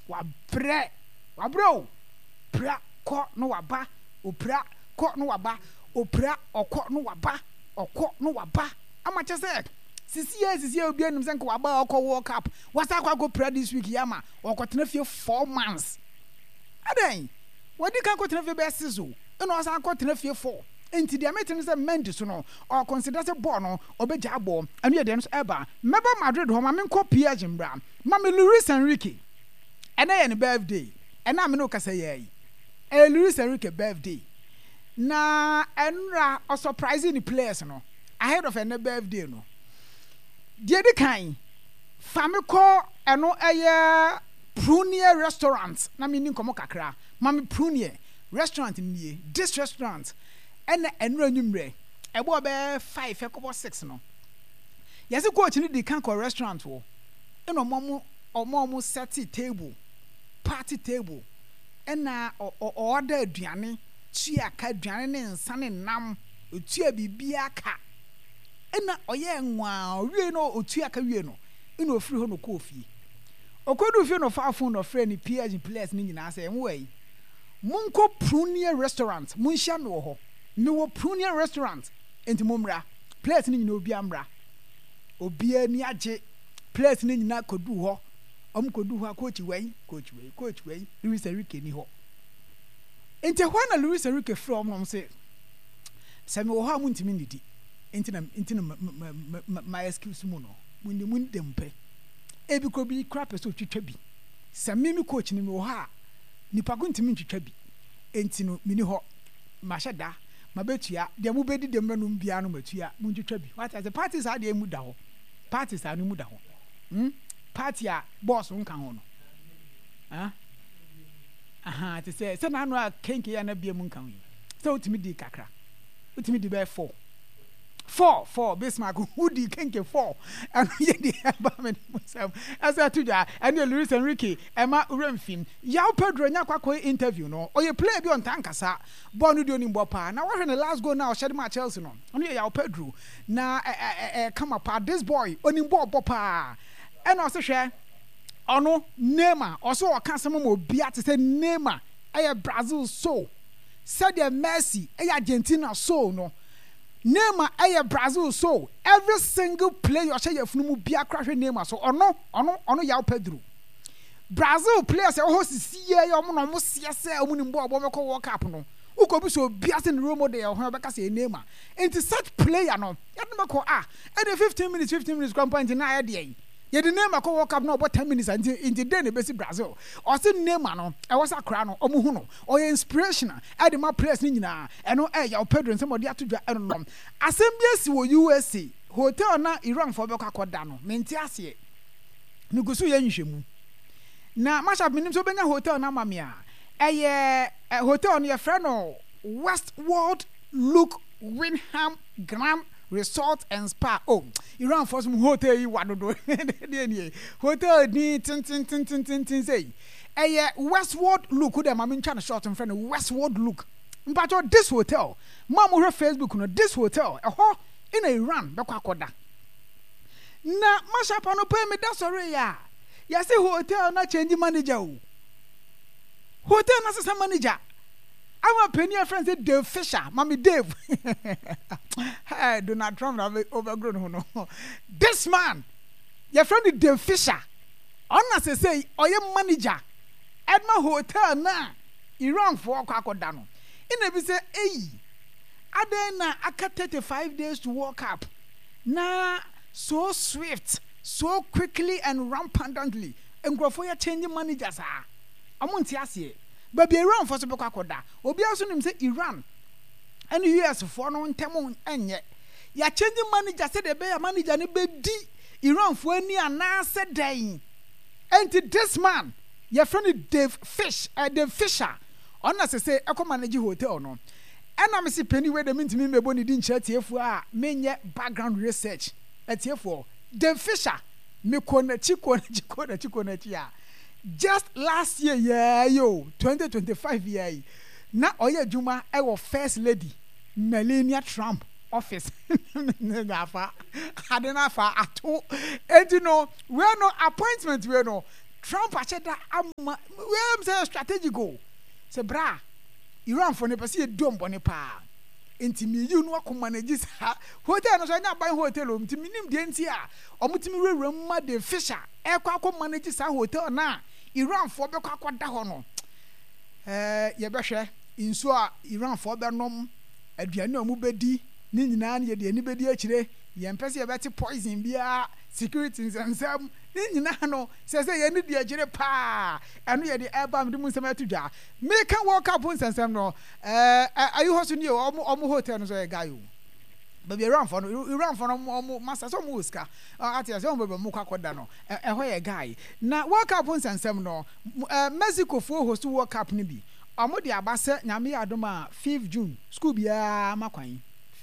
wabrɛ wabro pra kɔ no waba opra kɔ no waba opra ɔkɔ no waba ɔkɔ no waba amakyɛ sɛ sisi obi anim sɛ nka waba ɔkɔ World Cup wasa akɔ pra this week yama ɔkɔtena fie 4 months adan wadi kan kɔtena fie bɛ sizo ɛna ɔsan kɔtena fie 4 enti dia metin sɛ Mendy so no or consider sɛ ball no obɛgya ball anu yɛ de no ɛba mɛba Madrid hɔ ma menkɔ PSG mbra ma me Luis Enrique ɛna yɛ ne birthday ɛna me no kasa yɛ yi Luis Enrique birthday na ɛnra o surprising the players no ahead of her birthday no die de kan fa me kɔ ɛno ɛyɛ Prunier restaurant na me ni nkɔmɔ kakra ma me Prunier restaurant nie this restaurant ɛna ɛnura nwumrɛ ɛbɔ bɛ 5 ɛkɔbɔ 6 no yɛsɛ coach ni di kan kɔ restaurant wɔ ɛna ɔmo set table party table ɛna order aduane tua ka aduane ne nsa ne nam otua bibia ka ɛna ɔyɛ nwa wie no otua ka wie no ɛna ofiri hɔ no kɔ ofie okodu fie no faafo no frɛ ni PSG players ni nyinaa sɛ enwo yi monko Prunier restaurant monhyia me wɔ hɔ me wɔ Prunier restaurant enti momra players ni nyinaa obi amra obi ani agye players ni nyinaa kodu hɔ kodu hɔ coach wei Luis Enrique ni hɔ enti hɔ na Luis Enrique frɛ ɔmo sɛ sɛ me wɔ hɔ a montimi ndidi enti na my excuse mu no mun dempe ebi ko bi kra pɛ sɛ otwitwa bi sɛ me coach ni me wɔ hɔ a nipa ko ntimi ntwitwa bi enti no mini hɔ ma hyɛ da ma betua de mu bedi dem no bia no matua mu ntwitwa bi what as the parties are dey mu da hɔ parties are no mu da hɔ party a boss nka ho no te sɛ na no a kenke ya na bia mu nka ho sɛ utimi di kakra utimi di bɛ 4 Bismarck who di kenke 4 and ye di aba me myself as I told ya and Luis Enrique Emma Uremfim Yao Pedro nya kwakọ interview no or you play bi on tankasa ball no di oni mbo pa na what the last goal now shed my Chelsea no only Yao Pedro na come up this boy oni mbo pa and also hwe ono Neymar also o kan sem mo bia te say Neymar Brazil so said Messi Argentina so no Neymar Brazil so every single player say yefunu mu bia kra hwe Neymar so ono Yao Pedro Brazil players ho sisi ye omo no mo sia se omo ni mbo meko World Cup no ukobi so bia se role model ho beka se Neymar into such player no yadno meko and 15 minutes grand point na ye the Neymar ko World Cup no about 10 minutes into day na besi Brazil or say Neymar no e was akra no omo hu no or inspirational e de ma players ni nyina e no Yao Pedro somebody atodwa e no assembly si wo USA hotel na Iran for be kwakoda no menti ase me gusu ye nhwemu na masha minim so benya hotel na mamia hotel no ye frɛ no Westworld Look Windham Grand Resort and Spa. Iran for some hotel you want to do. Hotel ni tin say. Westworld Look. Who them? I'm trying to short in front of Westworld Look. But this hotel, mom her Facebook no this hotel. In Iran, bakwakoda. Na masha pa no pay me that sorry ya. Ya say hotel na change manager. Hotel na say manager. I'm a penny friend said Dave Fisher, Mommy Dave. Hey, Donald Trump have overgrown. No. This man, your friend is Dave Fisher. Honestly say, or your manager at my hotel na Iran for Kakodano. In a say, Adena aka 35 days to walk up. Na so swift, so quickly and rampantly. And go for your changing managers. Amuntiasi. But be Iran for Soboko Koda. Obi also name say Iran. And US for no temo enye. Ya changing manager said the be manager ni be di Iran for any anase dying. And this man, your friend Dave Fisher. Honestly say eko manage hotel no. And I'm see penny where the mean to me me boni din chat here for menye background research. At here for Dave Fisher. Me kona chikona ya. Just last year, 2025 na oye juma ewo first lady Melania Trump office. Adena fa ato. And you know, we no appointment we no Trump acheda ama we say strategic go say bra Iran for ne pese dom bone pa enti mi you no akoma na gi sa hotel no so nya ban hotel o enti minim de enti a omutimi rewura ma de Fisher ekwa akoma na gi sa hotel na Iran for be kwa akoda ho no ye behwe inso a Iran for be nom aduane omu bedi ni nyina na ye de ani bedi akire ye mpese ye beti poison bia security nsensam ni nyina no se ye ni de akire pa eno ye de eba mde mu nsem atudwa me kan walk up nsensam no ayi hoso ni omu hotel no so ye gayo baby Iran for no omu master so mu ska ati ase omu be mu kwakoda no ho ye guy na walk up nsensam no Mexico fo host walk up ni bi omo de abase nyame adoma 5 June school bia makwan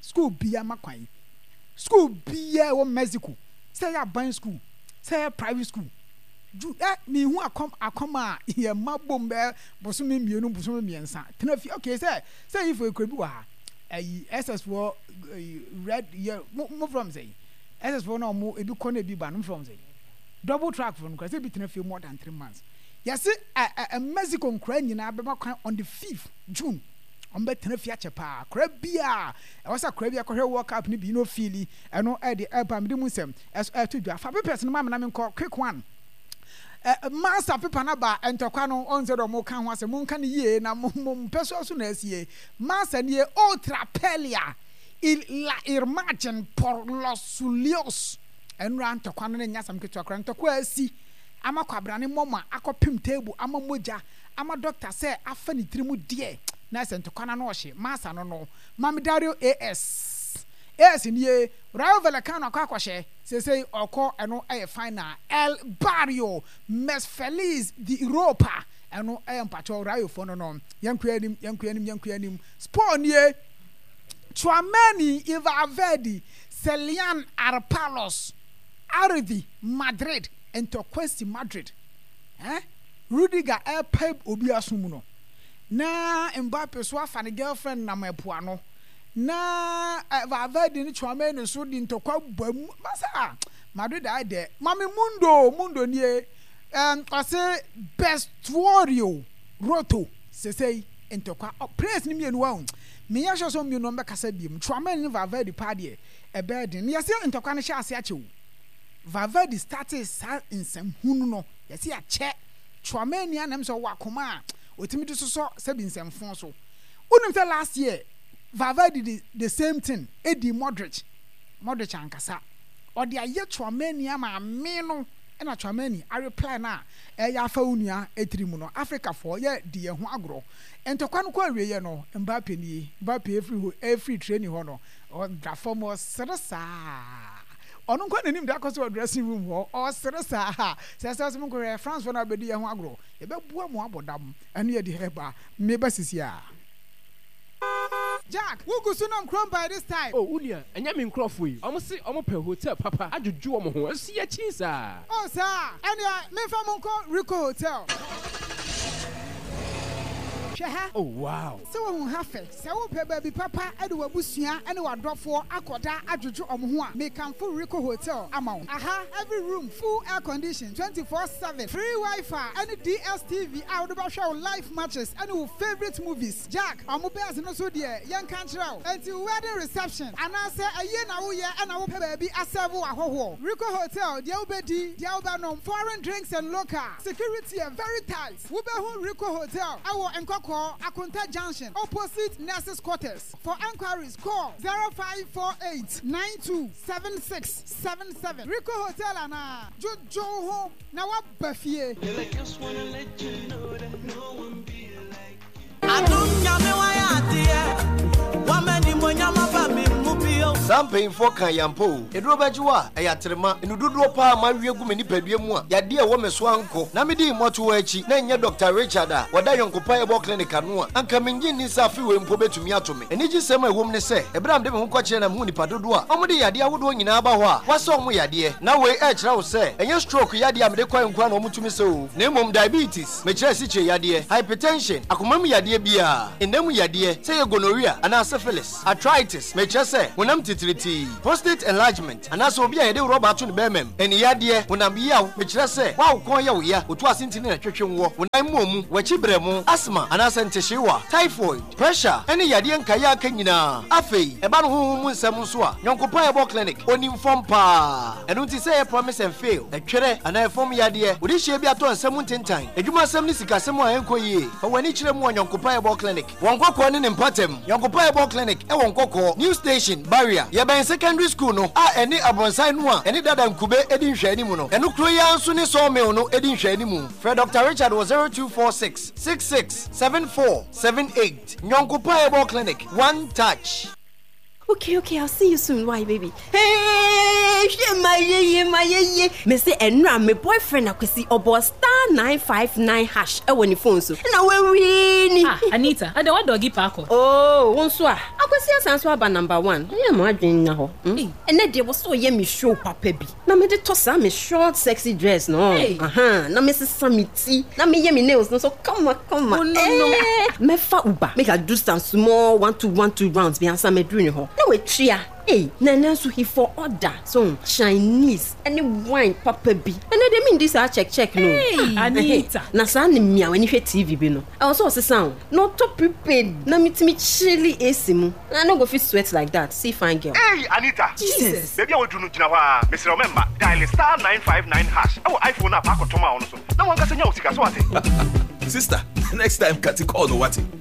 school bia wo Mexico say ya ban school say private school me hu akoma ye mabom be bosome mienu bosome miensa tenafi okay say if we could be wa SS4 red yeah mo from say SS4 no mo ebi kona ebi ba no from say double track from because say be tenafi more than 3 months. Yes, a Mexico Ukraine on the 5th June. On Betenafia Chapa, Crabia. I was a Crabia walk up, maybe no feely, and no idea about Musem as to do a fabric person, Mamma called quick one. Master Pipanaba and Tocano on the Mocan was a moncan ye, na mum personas ye, Master ye ultra pelia, la irmagen por los sulios, and ran Tocano and Yasam Kitokran to Quasi. Ama kwabrane mama akopim table ama moja ama doctor say afani trimu die na sento kwana no hye masa no mami Dario AS nie Rayo Vallecano akwahye say oko eno final El Barrio Mes Feliz de Europa eno empacho Rayo fo no yankuanim Spawn nie Tchouaméni Ivavedi Celian Arpalos Aridi Madrid ento Questi Madrid Rudiger pep obi asum no na Mbappe so afa ne girlfriend na mapoa no na Valverde ni Tchouaméni so di ntokwa bam masa Madrid ade mami mundo nie ase Bestuario Roto sesei ntokwa praise ni mienu wa me ya so mienu mbe kasa biem Tchouaméni ni Valverde pade e bed ni yase ntokwa ne hye ase achewu Valverde started nsem hunu no yesi a che Tchouaméni anam so wakoma otimi de so sabi nsem fon so unum say last year Valverde did the same thing Eddie Modric ankasa odi aye Tchouaméni ama me no na Tchouaméni a reply na ya fa unua etirimu no Africa for ye di ye ho agro entokwa no kwa awie no Mbappe every training ho no o da form serasa onu kwa nanim da akoso dressing room ho o serasa ha sesa mo ko France for na be di ye ho agro ye be bua mo abodam anu ye di heba me ba sisia Jack, who go soon chrome by this time? Oh, Ulia, and Yamin Crawford. I must say, I'm a hotel, Papa. I do Jomo, see a cheese. Oh, sir, and me from Uncle Rico Hotel. Oh, wow. So, who have it? So, baby, Papa, Edward Busia, and what drop for Akoda, Ajuju Omua, make come full Rico Hotel amount. Aha, every room full air condition 24/7, free Wi-Fi, any DSTV, out of show live matches, and your favorite movies. Jack, I'm a person also there, young country, until wedding reception. And I say a year now, and I will baby a servo a ho. Rico Hotel, the Obedi, the Albanon, foreign drinks and local security are very tight. Who Rico Hotel, our Akunta Junction, opposite Nurses Quarters. For enquiries, call 0548 927677. Rico Hotel and Jojo Home. Now what Buffy? I just wanna let you know that no one be like you. I don't know why I Samping for Kayampo, a drobajua, a yatrema, and Ududo Pa, my real gumini pedimua, Yadia woman swanko, Namidi Motuechi, Nanya Dr. Richard, Wadayon Kupaya Clinic Canua, and coming in is a few in Pobe to Miatomi. And it is some woman say, Abraham de Munkochen and Muni Padua, Omodi Yadia would win in Abawa, what's on we Yadia? Now we edge now say, and your stroke Yadia Medequan Mutumiso, name diabetes, Mechasiche Yadia, hypertension, Akumami Yadia Bia, and then we Yadia, say gonorrhea, and syphilis, arthritis, Mechase, when I'm to titiriti prostate enlargement anaso obi a yede rubber to ne bemem eni yade wonam biya me kire se wa ukon ya wo ya otu asenti na twetwe nwo wonan mu wachi bremu asthma anasa ntehyewa typhoid pressure eni yade nkaya aka nyina afei eba no hohom nsem so a Nyankopa Ebo Clinic onim fom pa enu ti say promise and fail etwere ana fom yade odi hye bi ato nsem ntentan edwuma asem ni sikasem a enkoyie wani kire mu Nyankopa Ebo Clinic wonkoko ne mpatem Nyankopa Ebo Clinic e wonkoko new station barrier yeben secondary school no a eni abonsai no a eni dada nkube edi nhwani mu no enu kro ya nso ni so me no edi nhwani mu Fred Dr. Richard was 0246 667478 Nyankopa Ebo Clinic one touch. Okay, I'll see you soon. Why, baby? Hey, my me say enra my boyfriend akwesi obo star 959 hash e woni phone so. Na we win. Anita, I don't doggy parko. Oh, wonso a. Akwesi asanso aba number 1. Yeah, ma adwen na ho. Ene de wo so ye me show papa bi. Na me de tosa me short sexy dress no. Na me sesa me ti. Na me ye me nails no so come on. Oh, no. Me fa uba. Make I do some small 1-2 rounds be answer me do ni ho. Na we tria. Hey, Nana so he for order. So Chinese any wine papa bi. And they mean this I check no. Hey, Anita. Na sa ni mia when you TV bi no. I also say sound. No to prepared. Na me chilly AC mu. I no go fit sweat like that. See fine girl. Hey, Anita. Jesus. Baby I will do no jina wa. Mr. Remember dial star 959 hash. Our iPhone na pa ko toma on so. Na wan ka senya o sika so ate. Sister, next time cut call no what?